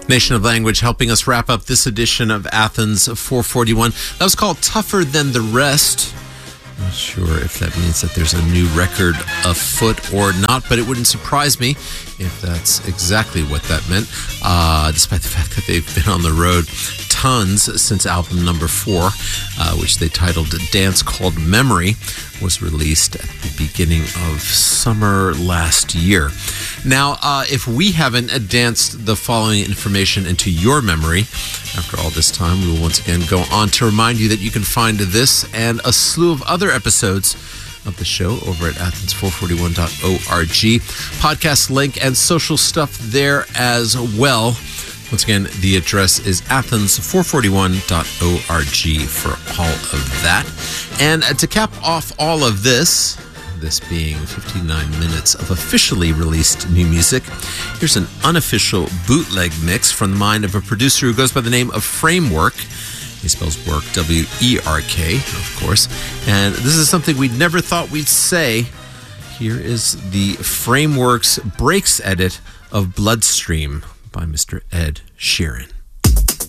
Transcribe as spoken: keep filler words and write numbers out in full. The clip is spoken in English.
Nation of Language helping us wrap up this edition of Athens four forty-one. That was called Tougher Than the Rest. Not sure if that means that there's a new record afoot or not, but it wouldn't surprise me if that's exactly what that meant, uh, despite the fact that they've been on the road tons since album number four, uh, which they titled Dance Called Memory, was released at the beginning of summer last year. Now, uh, if we haven't danced the following information into your memory, after all this time, we will once again go on to remind you that you can find this and a slew of other episodes of the show over at athens four forty-one dot org. Podcast link and social stuff there as well. Once again, the address is athens four forty-one dot org for all of that. And to cap off all of this, this being fifty-nine minutes of officially released new music, here's an unofficial bootleg mix from the mind of a producer who goes by the name of Framework. He spells work W E R K, of course. And this is something we never thought we'd say. Here is the Framework's Breaks edit of Bloodstream by Mister Ed Sheeran.